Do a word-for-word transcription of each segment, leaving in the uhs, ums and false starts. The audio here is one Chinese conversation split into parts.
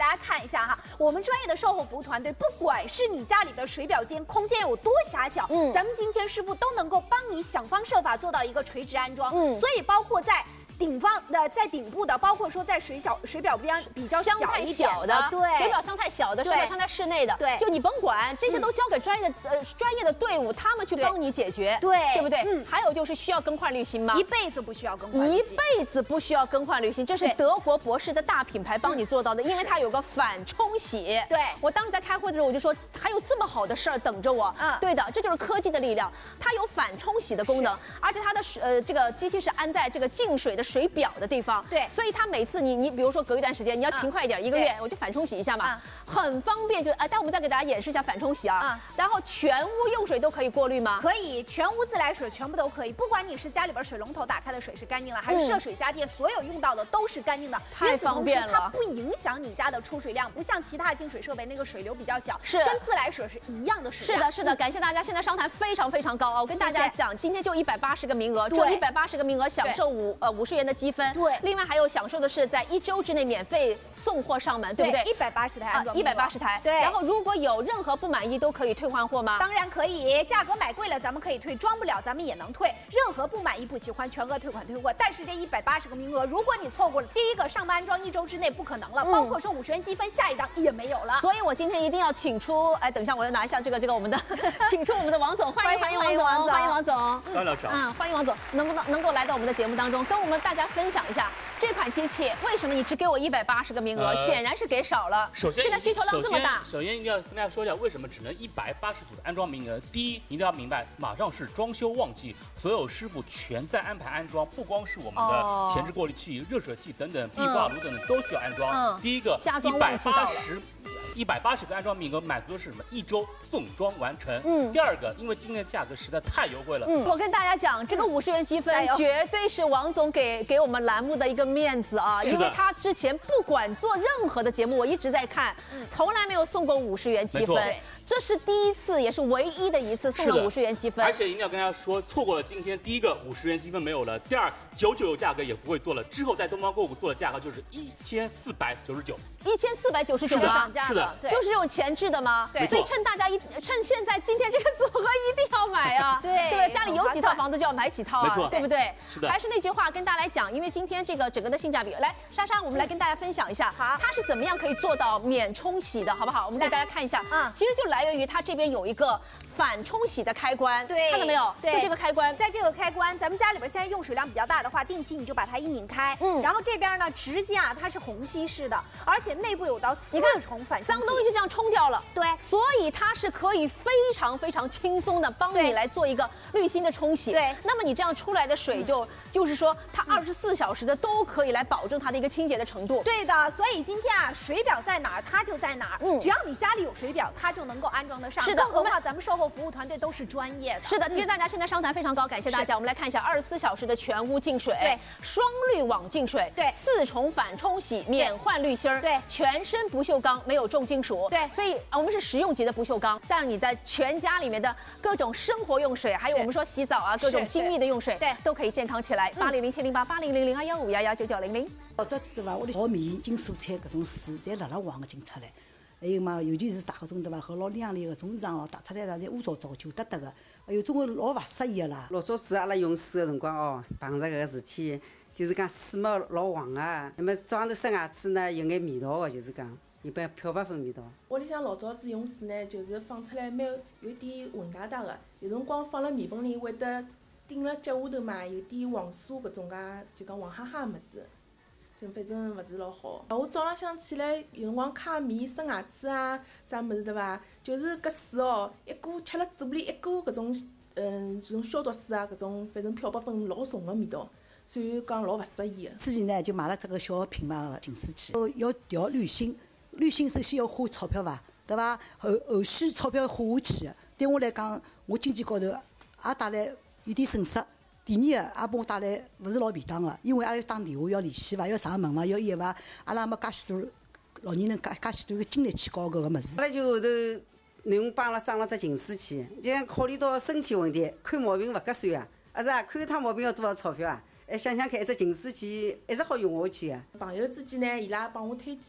大家看一下哈，我们专业的售后服务团队，不管是你家里的水表间空间有多狭小，嗯，咱们今天师傅都能够帮你想方设法做到一个垂直安装，嗯，所以包括在。 顶方的在顶部的，包括说在水小水表边比较箱太小的， 对， 水表箱太小的，水表箱在室内的， 对， 就你甭管，这些都交给专业的呃专业的队伍，他们去帮你解决， 对， 对不对？ 嗯， 还有就是需要更换滤芯吗？ 一辈子不需要更换， 一辈子不需要更换滤芯，这是德国博士的大品牌帮你做到的，因为它有个反冲洗。 对， 我当时在开会的时候我就说，还有这么好的事儿等着我。嗯，对的，这就是科技的力量，它有反冲洗的功能，而且它的水呃这个机器是安在这个进水的水表的地方。 对， 所以它每次你你比如说隔一段时间你要勤快一点，一个月我就反冲洗一下嘛，很方便。就啊，待我们再给大家演示一下反冲洗啊。然后全屋用水都可以过滤吗？ 可以，全屋自来水全部都可以，不管你是家里边水龙头打开的水是干净了，还是涉水家电所有用到的都是干净的， 太方便了。 它不影响你家的出水量，不像其他净水设备那个水流比较小， 是跟自来水是一样的水量。 是的，是的，感谢大家，现在商谈非常非常高啊！我跟大家讲，今天就一百八十个名额，这一百八十个名额享受五呃五十元的积分，对，另外还有享受。 的是在一周之内免费送货上门，对不对？ 一百八十台安装， 一百八十台。对。然后如果有任何不满意，都可以退换货吗？ 当然可以，价格买贵了咱们可以退，装不了咱们也能退。任何不满意、不喜欢，全额退款退货。但是这一百八十个名额，如果你错过了第一个上门安装，一周之内不可能了，嗯、包括说五十元积分，下一档也没有了。 所以我今天一定要请出，哎，等一下我要拿一下这个这个我们的，请出我们的王总，欢迎欢迎王总，欢迎王总， 张老师， 嗯，欢迎王总，能不能能够来到我们的节目当中，跟我们大家分享一下这款机器为什么你？ 只给我一百八十个名额，呃、显然是给少了。 首先， 现在需求量这么大， 首先一定要跟大家说一下，为什么只能一百八十组的安装名额？第一，一定要明白，马上是装修旺季，所有师傅全在安排安装，不光是我们的前置过滤器、热水器等等，壁挂炉等等都需要安装。嗯、第一个，一百八十。 一百八十个安装名额满足的是什么？一周送装完成。嗯。第二个，因为今天的价格实在太优惠了。 嗯。我跟大家讲，这个五十元积分绝对是王总给给我们栏目的一个面子啊，因为他之前不管做任何的节目，我一直在看，从来没有送过五十元积分，这是第一次，也是唯一的一次送了五十元积分。 而且一定要跟大家说，错过了今天第一个五十元积分没有了，第二九九九价格也不会做了，之后在东方购物做的价格就是一千四百九十九。 一千四百九十九吗？是的。 就是有前置的吗？对，所以趁大家一趁现在今天这个组合一定要买啊！对对，家里有几套房子就要买几套啊，对不对？ 是的。 还是那句话，跟大家来讲，因为今天这个整个的性价比，来莎莎，我们来跟大家分享一下，好，它是怎么样可以做到免冲洗的，好不好？我们给大家看一下啊，其实就来源于它这边有一个反冲洗的开关，对，看到没有？对，就这个开关， 在这个开关，咱们家里边现在用水量比较大的话，定期你就把它一拧开，嗯，然后这边呢，直接啊，它是虹吸式的，而且内部有到四重反脏东西就这样冲掉了。 对， 所以它是可以非常非常轻松的帮你来做一个滤芯的冲洗。对，那么你这样出来的水就、嗯、就是说它二十四小时的都可以来保证它的一个清洁的程度。 对的，所以今天啊，水表在哪儿它就在哪儿，嗯，只要你家里有水表，它就能够安装得上。是的，更何况咱们售后服务团队都是专业的。 是的，其实大家现在商谈非常高，感谢大家。我们来看一下二十四小时的全屋净水，对，双滤网净水，对，四重反冲洗，免换滤芯儿，对，全身不锈钢，没有重金属，对，所以我们是实用级的不锈钢，这样你在全家里面的各种生活用水，还有我们说洗澡啊，各种精密的用水，对，都可以健康起来。八零零七零八八零零零二幺五幺幺九九零零。 老早子伐，我的炒面、进蔬菜搿种水，侪辣辣旺个进出来。还有嘛，尤其是大搿种对伐，和老凉里搿种场哦，打出来啥侪污糟糟、旧得得个，哎哟，总归老勿适宜个啦。 老早子阿拉用水个辰光哦，碰着搿个事体，就是讲水嘛老黄啊，那么早上头刷牙齿呢有眼味道个，就是讲。 一般漂白粉味道。 屋里向老早子用水呢，就是放出来蛮有点混疙瘩个，有辰光放辣面盆里会得顶辣脚下头嘛，有点黄酥搿种介，就讲黄哈哈物事，就反正勿是老好。我早浪向起来有辰光揩面、刷牙齿啊，啥物事对伐？就是搿水哦，一股吃辣嘴巴里一股搿种，嗯，这种消毒水啊，搿种反正漂白粉老重个味道。 所以讲老勿适宜个。 之前呢，就买了这个小品牌个净水器，要调滤芯。 滤芯首先要花钞票伐，对伐？后后续钞票花下去，对我来讲，我经济高头也带来有点损失。第二个也帮我带来勿是老便当个，因为阿拉要打电话要联系伐，要上门伐，要伊伐，阿拉没介许多老年人介介许多个精力去搞搿个物事。 阿拉就后头囡恩帮阿拉装了只净水器，就讲考虑到身体问题，看毛病勿合算啊，啊是啊，看一趟毛病要多少钞票啊？ 哎，想想看，一只净水器一直好用下去个。 朋友之间呢，伊拉帮我推荐了，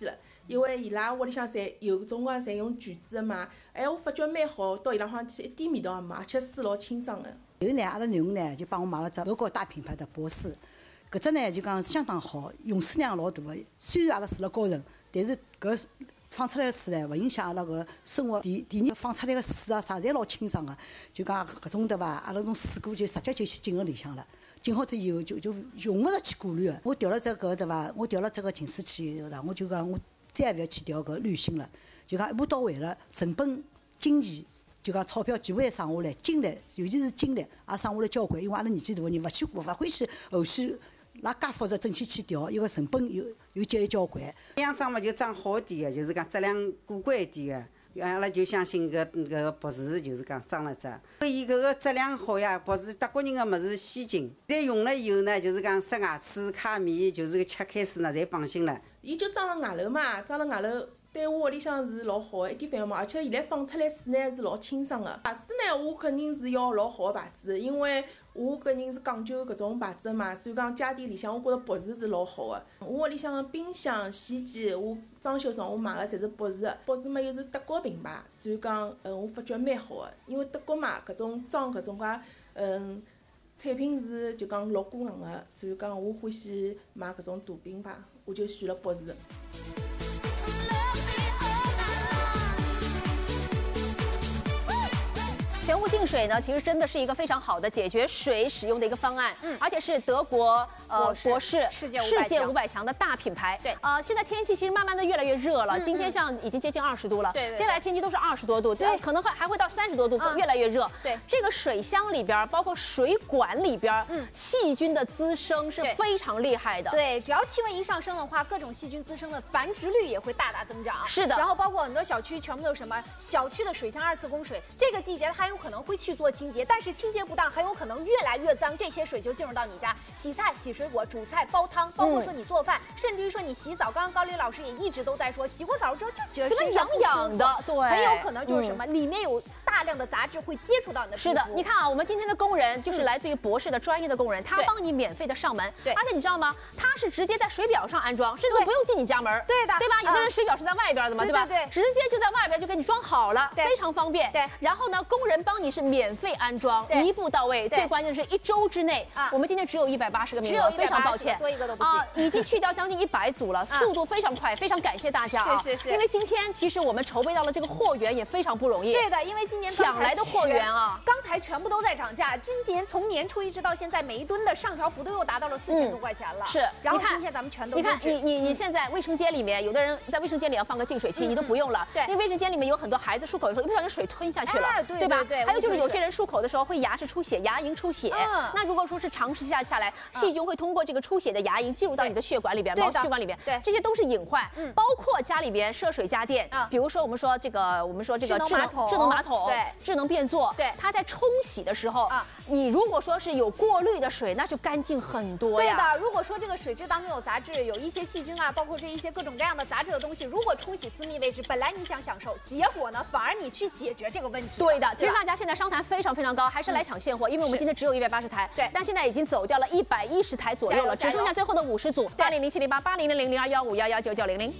因为伊拉屋里向侪有种光侪用橘子嘛，哎，我发觉蛮好，到伊拉好像去一点味道也没，而且水老清爽的。 后呢，阿拉囡恩呢就帮我买了只德国大品牌的博士，搿只呢就讲相当好，用水量老大个。虽然阿拉住了高层，但是搿放出来个水呢，勿影响阿拉个生活。第第二放出来个水啊啥，侪老清爽个，就讲搿种对伐？阿拉种水果就直接就去进个里向了。进好之以后就就用勿着去过滤个。我调了只搿对伐？我调了只个净水器对伐？我就讲我再也勿要去调搿滤芯了，就讲一步到位了，成本、经济。就讲钞票全部也省下来，精力，尤其是精力也省下来交关。因为阿拉年纪大个人，勿去勿欢喜后续拿介复杂整体去调，伊个成本又又节约交关。 这样装嘛就装好点个，就是讲质量过关一点个。阿拉就相信搿搿博士就是讲装了只，伊搿个质量好呀，博士德国人个物事先进。再用了以后呢，就是讲刷牙齿、揩面，就是个吃开水呢，侪放心了。 伊就装了外楼嘛，装了外楼。对我屋里向是老好个，一点烦恼没，而且现在放出来水呢是老清爽个。牌子呢，我肯定是要老好个牌子，因为我个人是讲究搿种牌子嘛，所以讲家电里向我觉着博士是老好个。我屋里向个冰箱、洗衣机，我装修上我买个侪是博士个，博士嘛又是德国品牌，所以讲呃我发觉蛮好个。因为德国嘛搿种装搿种介嗯产品是就讲老过硬个，所以讲我欢喜买搿种大品牌，我就选了博士。 全屋净水呢，其实真的是一个非常好的解决水使用的一个方案，嗯，而且是德国呃博士世界世界五百强的大品牌。对，呃，现在天气其实慢慢的越来越热了，今天像已经接近二十度了，对，接下来天气都是二十多度，对，可能会还会到三十多度，越来越热。对，这个水箱里边，包括水管里边，嗯，细菌的滋生是非常厉害的。 对，只要气温一上升的话，各种细菌滋生的繁殖率也会大大增长。 是的， 然后包括很多小区全部都是什么？小区的水箱二次供水，这个季节它有可能会去做清洁，但是清洁不当，很有可能越来越脏，这些水就进入到你家洗菜、洗水果、煮菜、煲汤，包括说你做饭，嗯、甚至于说你洗澡。刚刚高丽老师也一直都在说，洗过澡之后就觉得怎么痒痒的，对， 很有可能就是什么，嗯、里面有大量的杂质会接触到你的皮肤。 是的，你看啊，我们今天的工人就是来自于博士的专业的工人，他帮你免费的上门，对，而且你知道吗？他是直接在水表上安装，甚至不用进你家门，对的，对吧？有的人水表是在外边的嘛，对吧？对，直接就在外边就给你装好了，非常方便。对，然后呢，工人帮你是免费安装，一步到位。最关键的是一周之内，我们今天只有一百八十个名额，非常抱歉， 多一个都不行啊，已经去掉将近一百组了，速度非常快，非常感谢大家啊！ 是是是， 因为今天其实我们筹备到了这个货源也非常不容易。 对的，因为今年抢来的货源啊， 刚才全部都在涨价，今年从年初一直到现在，每一吨的上调幅度又达到了四千多块钱了。 是， 然后今天咱们全都你看，你你你现在卫生间里面，有的人在卫生间里要放个净水器，你都不用了。对，因为卫生间里面有很多孩子漱口的时候，一不小心水吞下去了，对吧？对。还有就是有些人漱口的时候会牙齿出血，牙龈出血。嗯。那如果说是长时间下来，细菌会通过这个出血的牙龈进入到你的血管里边，毛细血管里边，对，这些都是隐患。嗯。包括家里边涉水家电，比如说我们说这个，我们说这个智能智能马桶，对，智能便座，对，它在冲洗的时候，你如果说是有过滤的水，那就干净很多呀。 对的，如果说这个水质当中有杂质，有一些细菌啊，包括这一些各种各样的杂质的东西，如果冲洗私密位置，本来你想享受，结果呢，反而你去解决这个问题。 对的，其实大家现在商谈非常非常高，还是来抢现货，因为我们今天只有一百八十台，对，但现在已经走掉了一百一十台左右了，只剩下最后的五十组，八零零七零八八零零零零二幺五幺幺九九零零。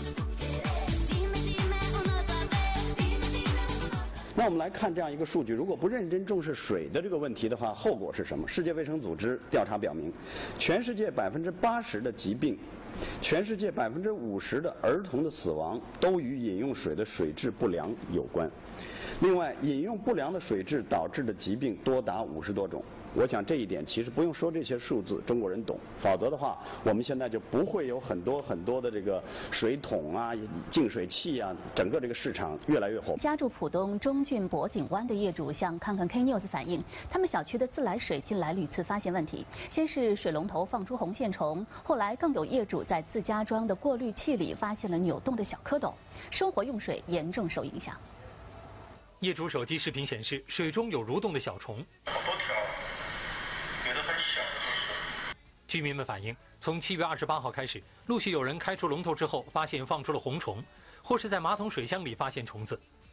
那我们来看这样一个数据，如果不认真重视水的这个问题的话，后果是什么？世界卫生组织调查表明，全世界百分之八十的疾病，全世界百分之五十的儿童的死亡都与饮用水的水质不良有关。另外，饮用不良的水质导致的疾病多达五十多种。我想这一点其实不用说这些数字，中国人懂。否则的话，我们现在就不会有很多很多的这个水桶啊、净水器啊，整个这个市场越来越火。 家住浦东中郡博景湾的业主向看看 K News 反映，他们小区的自来水近来屡次发现问题，先是水龙头放出红线虫，后来更有业主在自家装的过滤器里发现了扭动的小蝌蚪，生活用水严重受影响。 业主手机视频显示，水中有蠕动的小虫。 好多条，有的很小的就是。 居民们反映，从七月二十八号开始，陆续有人开出龙头之后，发现放出了红虫，或是在马桶水箱里发现虫子。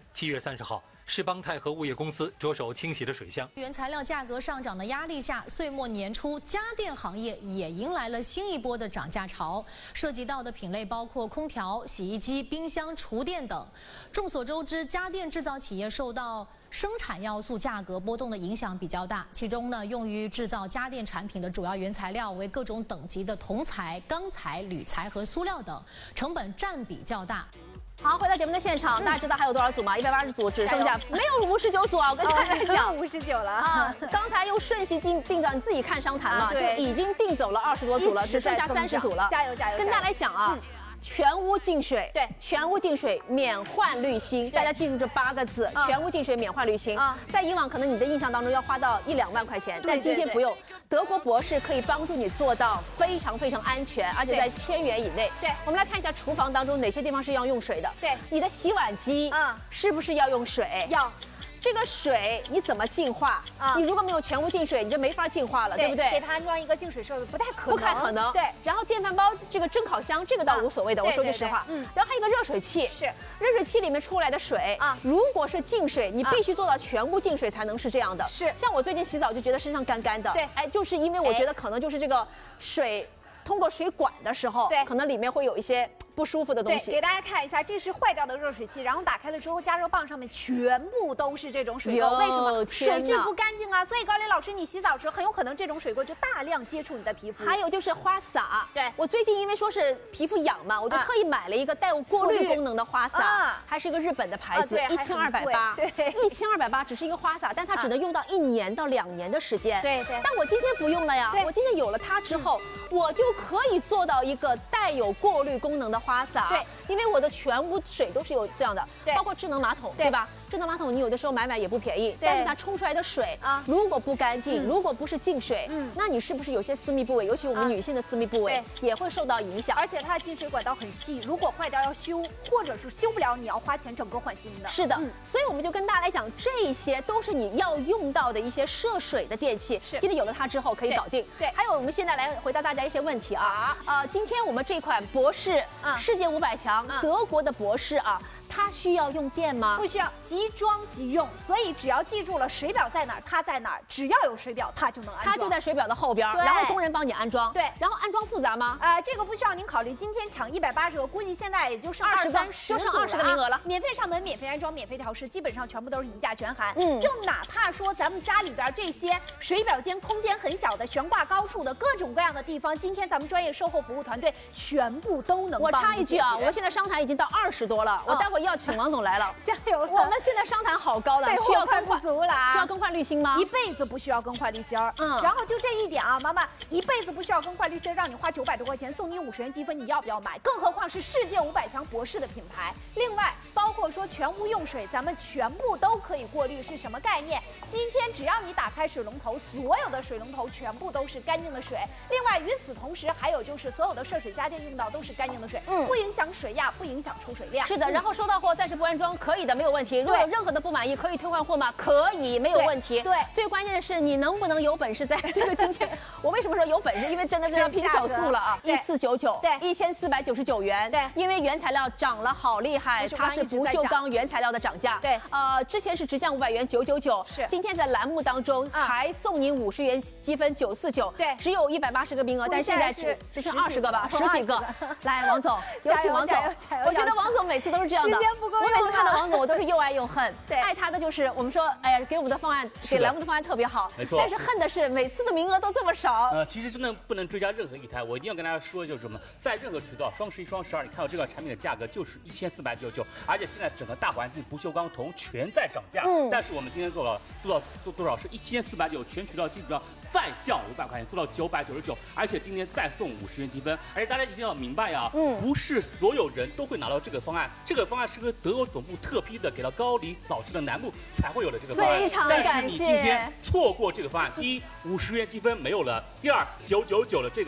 七月三十号，世邦泰和物业公司着手清洗了水箱。 原材料价格上涨的压力下，岁末年初，家电行业也迎来了新一波的涨价潮。涉及到的品类包括空调、洗衣机、冰箱、厨电等。众所周知，家电制造企业受到生产要素价格波动的影响比较大，其中呢，用于制造家电产品的主要原材料为各种等级的铜材、钢材、铝材和塑料等，成本占比较大。 好，回到节目的现场，大家知道还有多少组吗？一百八十组，只剩下没有五十九组啊！我跟大家讲， 五十九了啊！刚才用瞬息定定造，你自己看商谈嘛，就已经定走了二十多组了，只剩下三十组了。 加油加油！ 跟大家来讲啊。全屋净水， 对， 全屋净水免换滤芯，大家记住这八个字，全屋净水免换滤芯。在以往可能你的印象当中要花到一两万块钱，但今天不用。德国博士可以帮助你做到非常非常安全，而且在千元以内。 对， 我们来看一下厨房当中哪些地方是要用水的。 对， 你的洗碗机，嗯，是不是要用水？ 要。 这个水你怎么净化啊？你如果没有全屋净水，你就没法净化了，对不对？ 给它安装一个净水设备不太可能， 不太可能。 对。 然后电饭煲这个蒸烤箱，这个倒无所谓的，我说句实话。嗯。然后还有一个热水器， 是热水器里面出来的水啊，如果是净水，你必须做到全屋净水才能是这样的。 是。 像我最近洗澡就觉得身上干干的， 对， 哎，就是因为我觉得可能就是这个水通过水管的时候，对，可能里面会有一些不舒服的东西。 给大家看一下，这是坏掉的热水器，然后打开了之后，加热棒上面全部都是这种水垢，为什么？水质不干净啊！所以高丽老师，你洗澡时很有可能这种水垢就大量接触你的皮肤。 还有就是花洒， 对我最近因为说是皮肤痒嘛，我就特意买了一个带有过滤功能的花洒，还是一个日本的牌子，一千二百八，对，一千二百八只是一个花洒，但它只能用到一年到两年的时间。 对对。 但我今天不用了呀，我今天有了它之后，我就可以做到一个带有过滤功能的花洒。 对。 因为我的全屋水都是有这样的，包括智能马桶，对吧？智能马桶你有的时候买买也不便宜，但是它冲出来的水啊，如果不干净，如果不是净水，嗯，那你是不是有些私密部位，尤其我们女性的私密部位也会受到影响？ 而且它的进水管道很细，如果坏掉要修，或者是修不了，你要花钱整个换新的。 是的，所以我们就跟大家来讲，这些都是你要用到的一些涉水的电器。 是， 今天有了它之后可以搞定。对，还有我们现在来回答大家一些问题啊啊，今天我们这款博士世界五百强。德国的博士啊，它需要用电吗？ 不需要，即装即用。所以只要记住了水表在哪儿，它在哪儿，只要有水表，它就能安装。 它就在水表的后边，然后工人帮你安装。 对， 然后安装复杂吗？ 呃，这个不需要您考虑。今天抢一百八十个，估计现在也就剩二十个， 就剩二十个名额了。 免费上门，免费安装，免费调试，基本上全部都是一价全含。嗯，就哪怕说咱们家里边这些水表间空间很小的、悬挂高处的各种各样的地方，今天咱们专业售后服务团队全部都能。 我插一句啊，我现在商谈已经到二十多了，我待会要请王总来了， 加油！ 我们现在商谈好高的，需要更换足了啊！ 需要更换滤芯吗？ 一辈子不需要更换滤芯儿。嗯，然后就这一点啊，妈妈一辈子不需要更换滤芯，让你花九百多块钱送你五十元积分，你要不要买？更何况是世界五百强博士的品牌。另外，包括说全屋用水，咱们全部都可以过滤，是什么概念？今天只要你打开水龙头，所有的水龙头全部都是干净的水。另外，与此同时，还有就是所有的涉水家电用到都是干净的水，嗯，不影响水压，不影响出水量。 是的，然后收到货暂时不安装，可以的，没有问题。如果有任何的不满意，可以退换货吗？可以，没有问题。 对， 最关键的是你能不能有本事在这个今天，我为什么说有本事？因为真的是要拼小数了啊！一四九九，对，一千四百九十九元。对，因为原材料涨了好厉害，它是不锈钢原材料的涨价。对，呃，之前是直降五百元九九九，是，今天在栏目当中还送你五十元积分九四九。对，只有一百八十个名额，但是现在只只剩二十个吧，十几个。来，王总，有请王总。我觉得王总每次都是这样的，我每次看到王总，我都是又爱又恨。对，爱他的就是我们说，哎呀，给我们的方案，给栏目的方案特别好， 没错。 但是恨的是每次的名额都这么少。 呃，其实真的不能追加任何一台，我一定要跟大家说，就是什么，在任何渠道，双十一、双十二，你看到这个产品的价格就是一千四百九十九，而且现在整个大环境不锈钢、铜全在涨价。嗯。但是我们今天做了做到做多少？是一千四百九，全渠道基础上再降五百块钱，做到九百九十九，而且今天再送五十元积分。而且大家一定要明白啊，嗯，不是所有人都会拿到这个方案，这个方案是和德国总部特批的，给到高丽老师的栏目才会有的这个方案。 非常感谢。 但是你今天错过这个方案，第一，五十元积分没有了；第二，九九九的这个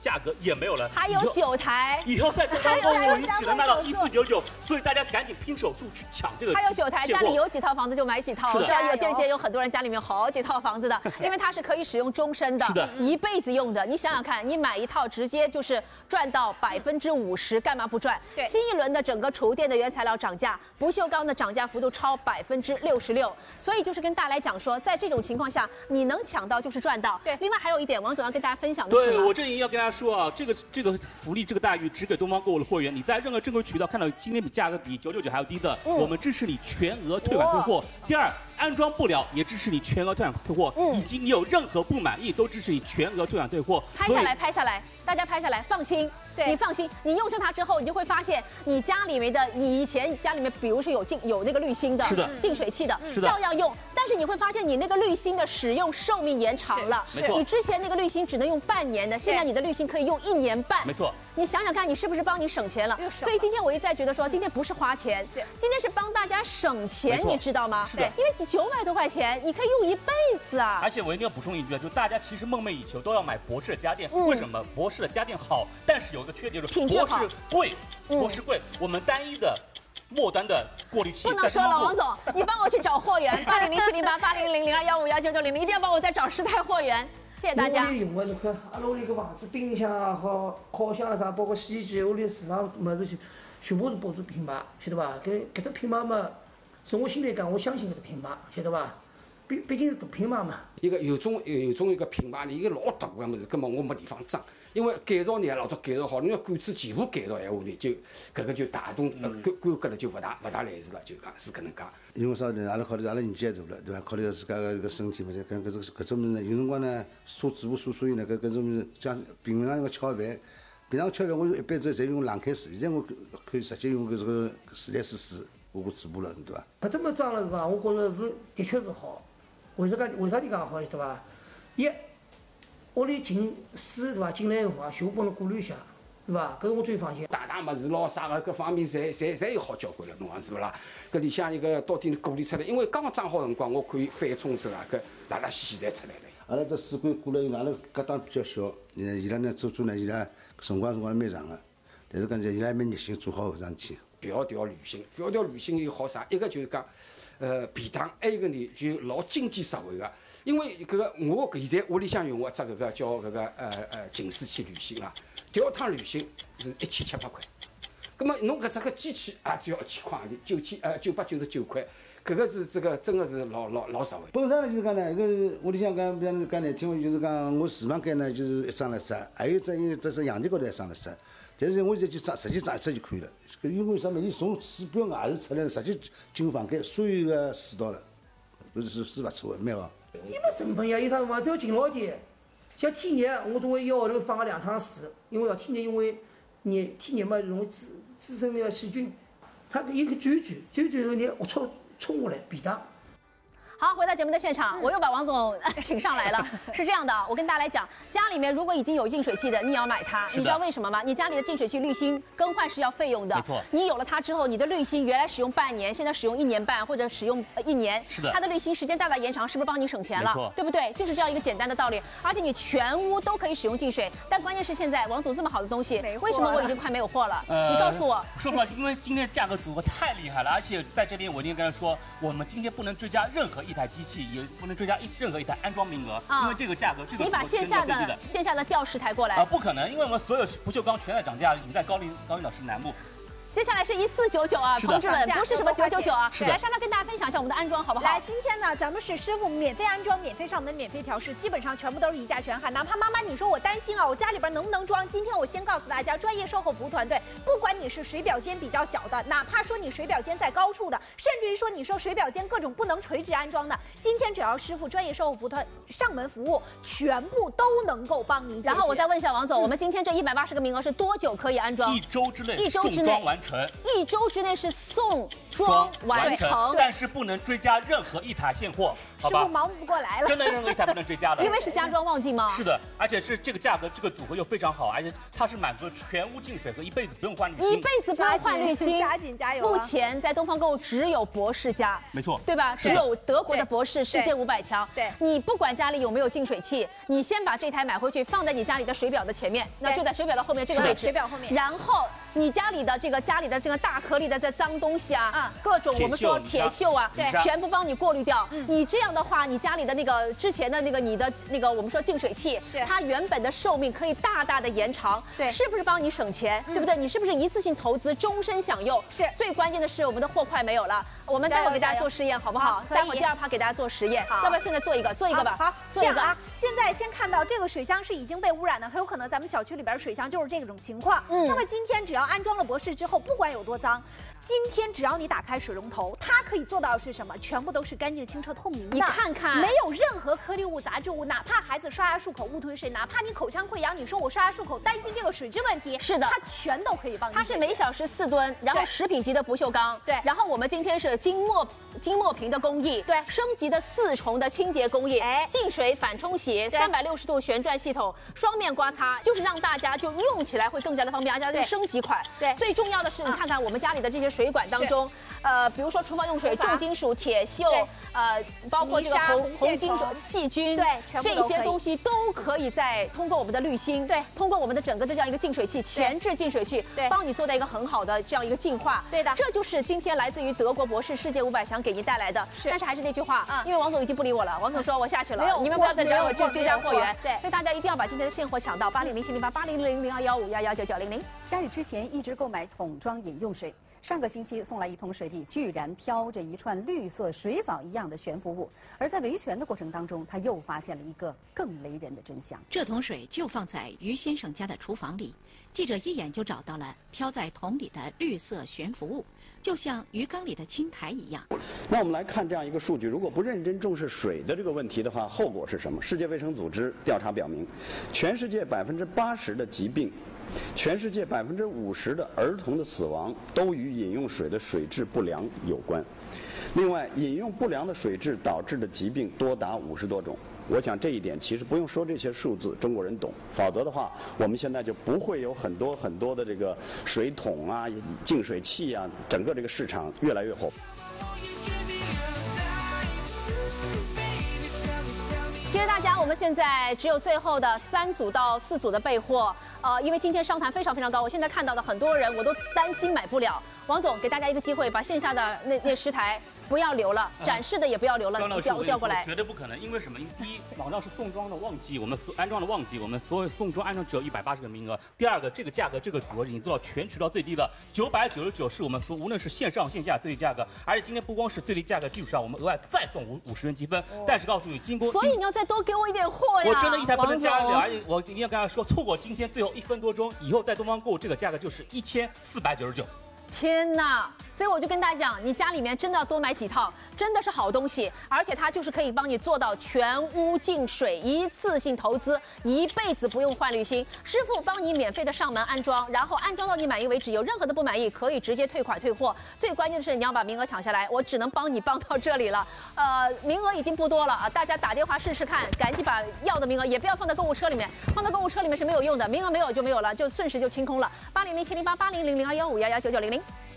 价格也没有了， 还有九台， 以后在官方购物你只能卖到一四九九，所以大家赶紧拼手速去抢这个。 还有九台，家里有几套房子就买几套。我知道有这些有很多人家里面有好几套房子的，因为它是可以使用终身的， 是的， 一辈子用的。你想想看，你买一套直接就是赚到百分之五十，干嘛不赚？对，新一轮的整个厨电的原材料涨价，不锈钢的涨价幅度超百分之六十六，所以就是跟大家来讲说，在这种情况下，你能抢到就是赚到。对，另外还有一点，王总要跟大家分享的是， 对我这里要跟大家说啊，这个这个福利这个待遇只给东方购物的会员，你在任何正规渠道看到今天比价格比九九九还要低的，嗯、我们支持你全额退款退货。第二，安装不了也支持你全额退款退货，嗯、以及你有任何不满意都支持你全额退款退货。 拍下来，拍下来，大家拍下来，放心。你放心，你用上它之后，你就会发现你家里面的，你以前家里面，比如说有净有那个滤芯的， 是的， 净水器的， 是的， 照样用。但是你会发现，你那个滤芯的使用寿命延长了。 没错。 你之前那个滤芯只能用半年的，现在你的滤芯可以用一年半。 没错。 你想想看，你是不是帮你省钱了？所以今天我一再觉得说，今天不是花钱，是今天是帮大家省钱，你知道吗？ 是的。 因为九百多块钱，你可以用一辈子啊。 而且我一定要补充一句啊，就大家其实梦寐以求都要买博士的家电，为什么？博士的家电好，但是有一个缺点就是品质。 博士贵，博士贵，我们单一的末端的过滤器不能说了，王总，你帮我去找货源，八零零七零八八零零零二幺五幺九九零零，一定要帮我再找十台货源，谢谢大家。 屋里用的这块，阿拉屋里个房子，冰箱啊和烤箱啊啥，包括洗衣机，屋里市场么子全部是博士品牌，晓得吧？搿搿只品牌嘛，从我心里讲，我相信搿只品牌，晓得吧？毕毕竟是大品牌嘛。 一个有种有种一个品牌里一个老大个么子，根本我没地方装。因为改造呢，老早改造好，你要管子全部改造闲话呢，就搿个就大动呃规规格了就勿大勿大来事了，就讲是搿能介。 因为啥呢？阿拉考虑阿拉年纪也大了，对伐？考虑到自家个搿辰体嘛，再跟搿种搿种物事呢，有辰光呢，车子部所所以呢，搿搿种物事像平常个炒饭，平常炒饭我一般子侪用冷开水，现在我可以直接用搿这个自来水水我我煮了，对伐？ 搿这么装了是伐？我觉着是的确是好。为啥讲为啥你讲好，对伐？一屋里进水是伐？进来辰光全部帮侬过滤一下，是伐？搿是我最放心。 大大物事咯啥个各方面，侪侪侪有好交关了，侬讲是勿啦？搿里向一个到底过滤出来，因为刚刚装好辰光，我可以翻冲之啊，搿辣辣稀稀侪出来了。 阿拉这水管过了以后，阿拉搿档比较小，呃，伊拉呢做做呢，伊拉辰光辰光蛮长个，但是讲伊拉蛮热心做好搿桩事体。 不要调滤芯，不要调滤芯有好啥？一个就是讲，呃，便当；还有一个呢，就老经济实惠个。因为搿个我现在屋里向用个只搿个叫搿个呃呃净水器滤芯啊，调趟滤芯是一千七百块。葛末侬搿只个机器也只要一千块钿，九千呃九百九十九块，搿个是这个真个是老老老实惠。 本身呢就是讲呢，一个屋里向讲比方讲难听话，就是讲我厨房间呢就是一张了塞，还有只因为这是阳台高头一张了塞，但是我现在就装直接装一只就可以了。因为啥么？伊从水表外头出来，直接进入房间，所有个水道了，搿是是勿错个，蛮好。 你没成本呀，有啥辰光只要勤劳点。像天热，我都会一个号头放个两趟水，因为要天热，因为热天热嘛容易滋滋生那个细菌。它一个转转转转后，你龌龊冲下来，便当。 好，回到节目的现场，我又把王总请上来了。是这样的，我跟大家来讲，家里面如果已经有净水器的，你也要买它。你知道为什么吗？你家里的净水器滤芯更换是要费用的。 没错。 你有了它之后，你的滤芯原来使用半年，现在使用一年半或者使用一年， 是的。 它的滤芯时间大大延长，是不是帮你省钱了？ 没错。 对不对？就是这样一个简单的道理。而且你全屋都可以使用净水，但关键是现在王总这么好的东西，为什么我已经快没有货了？呃、你告诉我。 说实话，因为今天价格组合太厉害了，而且在这边我一定跟他说，我们今天不能追加任何一台机器，也不能追加一任何一台安装名额，啊、因为这个价格，这个你把线下的线下的吊十台过来啊、呃，不可能，因为我们所有不锈钢全在涨价，已经在高领高领导市南部。 接下来是一四九九啊，同志们，不是什么九九九啊。来，莎莎跟大家分享一下我们的安装好不好？ 来，今天呢，咱们是师傅免费安装、免费上门、免费调试，基本上全部都是一价全喊。哪怕妈妈你说我担心啊，我家里边能不能装？今天我先告诉大家，专业售后服务团队，不管你是水表间比较小的，哪怕说你水表间在高处的，甚至于说你说水表间各种不能垂直安装的，今天只要师傅专业售后服务团上门服务，全部都能够帮您。 然后我再问一下王总，嗯、我们今天这一百八十个名额是多久可以安装？ 一周之内， 一周之内完成， 一周。之内是送装完成， 但是不能追加任何一台现货，好吧？ 师傅忙不过来了， 真的任何一台不能追加的， 因为是加装旺季吗？ 是的，而且是这个价格，这个组合又非常好，而且它是满足全屋净水和一辈子不用换滤芯， 一辈子不用换滤芯， 加紧加油！ 目前在东方购物只有博士家， 没错， 对吧？只有德国的博士，世界五百强。 对， 你不管家里有没有净水器，你先把这台买回去，放在你家里的水表的前面，那就在水表的后面这个位置， 水表后面， 然后。你家里的这个家里的这个大颗粒的这脏东西啊，啊，各种我们说铁锈啊，对，全部帮你过滤掉。嗯，你这样的话，你家里的那个之前的那个你的那个我们说净水器，是它原本的寿命可以大大的延长，对，是不是帮你省钱？对不对？你是不是一次性投资，终身享用？是。最关键的是我们的货快没有了，我们待会儿给大家做实验好不好？待会儿第二趴给大家做实验，要不要现在做一个？做一个吧。好，做一个啊。 现在先看到这个水箱是已经被污染的，很有可能咱们小区里边水箱就是这种情况。嗯，那么今天只要安装了博士之后，不管有多脏，今天只要你打开水龙头，它可以做到的是什么？全部都是干净、清澈、透明的。 你看看， 没有任何颗粒物、杂质物，哪怕孩子刷牙漱口误吞水，哪怕你口腔溃疡，你说我刷牙漱口担心这个水质问题， 是的， 它全都可以帮你。 它是每小时四吨，然后食品级的不锈钢，对，然后我们今天是金墨金墨瓶的工艺，对，升级的四重的清洁工艺，哎，净水反冲洗，三百六十度旋转系统，双面刮擦，就是让大家就用起来会更加的方便，而且它是升级款。对，最重要的是，你看看我们家里的这些水管当中，呃，比如说厨房用水，重金属、铁锈，呃，包括这个红红金属、细菌，对，这些东西都可以在通过我们的滤芯，对，通过我们的整个的这样一个净水器，前置净水器，对，帮你做到一个很好的这样一个净化。对的，这就是今天来自于德国博士世界五百强给您带来的。是，但是还是那句话，嗯，因为王总已经不理我了，王总说我下去了，你们不要再找我追追加货源。对，所以大家一定要把今天的现货抢到八零零七零八八零零零二幺五幺幺九九零零。 家里之前一直购买桶装饮用水，上个星期送来一桶水里居然飘着一串绿色水藻一样的悬浮物，而在维权的过程当中，他又发现了一个更雷人的真相。 这桶水就放在于先生家的厨房里，记者一眼就找到了飘在桶里的绿色悬浮物，就像鱼缸里的青苔一样。 那我们来看这样一个数据，如果不认真重视水的这个问题的话，后果是什么？世界卫生组织调查表明，全世界百分之八十的疾病，全世界百分之五十的儿童的死亡都与饮用水的水质不良有关。另外，饮用不良的水质导致的疾病多达五十多种。我想这一点其实不用说这些数字，中国人懂。否则的话，我们现在就不会有很多很多的这个水桶啊、净水器啊，整个这个市场越来越火。 其实大家，我们现在只有最后的三组到四组的备货，呃，因为今天商谈非常非常高，我现在看到的很多人我都担心买不了。王总给大家一个机会，把线下的那那十台不要留了，展示的也不要留了，调调过来。 绝对不可能，因为什么？因为第一，网上是送装的旺季，我们安装的旺季，我们所有送装安装只有一百八十个名额。第二个，这个价格这个组合已经做到全渠道最低的九百九十九，是我们所无论是线上线下最低价格。而且今天不光是最低价格基础上，我们额外再送五五十元积分。哦、但是告诉你，经过所以你要再多给我一点货呀！ 我真的一台不能加的，而且我一定要跟大家说，错过今天最后一分多钟，以后在东方购这个价格就是一千四百九十九。 天哪！所以我就跟大家讲，你家里面真的要多买几套，真的是好东西，而且它就是可以帮你做到全屋净水，一次性投资，一辈子不用换滤芯，师傅帮你免费的上门安装，然后安装到你满意为止，有任何的不满意可以直接退款退货。最关键的是你要把名额抢下来，我只能帮你帮到这里了。呃，名额已经不多了啊，大家打电话试试看，赶紧把要的名额也不要放在购物车里面，放在购物车里面是没有用的，名额没有就没有了，就瞬时就清空了。八零零七零八八零零零二幺五幺幺九九零零。